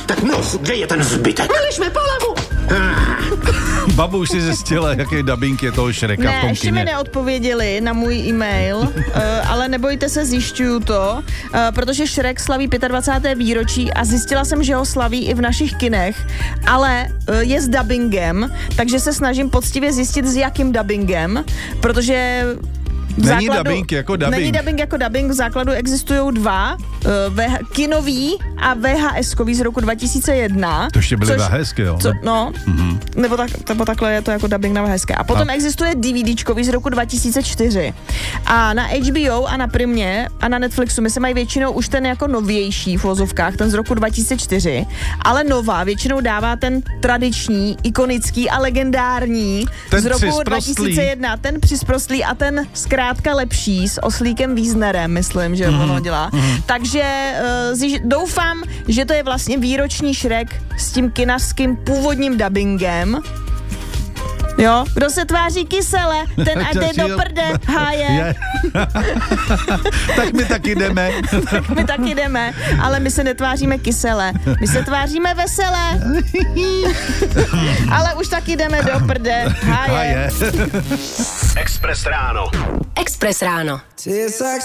Tak no, kde je ten zbytek? Vyližme polevu. Babu už si zjistila, jaký dubbing je toho Shreka v tom Ne, ještě mi kině. neodpověděli na můj e-mail, ale nebojte se, zjišťuju to, protože Shrek slaví 25. výročí a zjistila jsem, že ho slaví i v našich kinech, ale je s dubbingem, takže se snažím poctivě zjistit, s jakým dubbingem, protože Není dubbing jako dubbing. Není dubbing jako dubbing, v základu existují dva, kinový a VHS-kový z roku 2001. To ještě byly VHSky, jo? Nebo takhle je to jako dubbing na VHS. A potom existuje DVDčkový z roku 2004. A na HBO a na Primě a na Netflixu my se mají většinou už ten jako novější v uvozovkách, ten z roku 2004, ale Nova většinou dává ten tradiční, ikonický a legendární ten z roku přisprostlý. 2001, ten přisprostlý a ten zkrátka lepší s Oslíkem Wiesnerem, myslím, že ono dělá. Takže doufám, že to je vlastně výroční Shrek s tím kinařským původním dubbingem. Jo, kdo se tváří kysele, ten ať jde do prde, háje. Tak my taky jdeme. Tak my taky jdeme, ale my se netváříme kysele, my se tváříme vesele. Ale už taky jdeme do prde, háje. Express ráno. Express ráno.